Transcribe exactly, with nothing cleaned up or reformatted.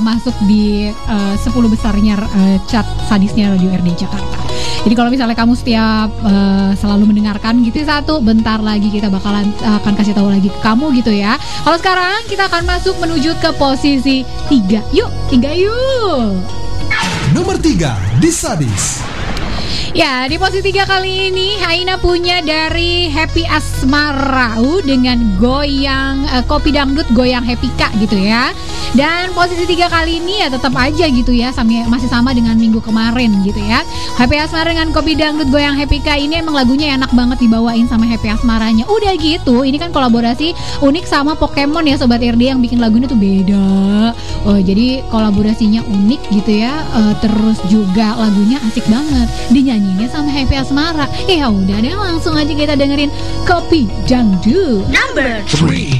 masuk di uh, sepuluh besarnya uh, chart sadisnya Radio R D Jakarta. Jadi kalau misalnya kamu setiap uh, selalu mendengarkan gitu satu, bentar lagi kita bakalan uh, akan kasih tahu lagi ke kamu gitu ya. Kalau sekarang kita akan masuk menuju ke posisi tiga. Yuk, tiga yuk. Nomor tiga di Sadis. Ya, di posisi tiga kali ini Aina punya dari Happy Asmara dengan goyang uh, kopi dangdut goyang Happy Kak gitu ya. Dan posisi tiga kali ini ya tetap aja gitu ya, sama, masih sama dengan minggu kemarin gitu ya. Happy Asmara dengan kopi dangdut goyang Happy Kak ini emang lagunya enak banget dibawain sama Happy Asmaranya. Udah gitu, ini kan kolaborasi unik sama Pokemon ya Sobat R D, yang bikin lagunya tuh beda. Oh, jadi kolaborasinya unik gitu ya. Uh, terus juga lagunya asik banget dinyanyinya sama Happy Asmara. Ya udah deh, langsung aja kita dengerin Kopi Dangdut Number three.